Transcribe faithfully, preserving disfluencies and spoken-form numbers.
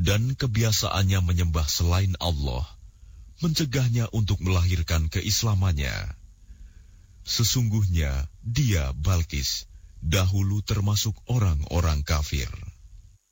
dan kebiasaannya menyembah selain Allah, mencegahnya untuk melahirkan keislamannya. Sesungguhnya dia, Balkis, dahulu termasuk orang-orang kafir.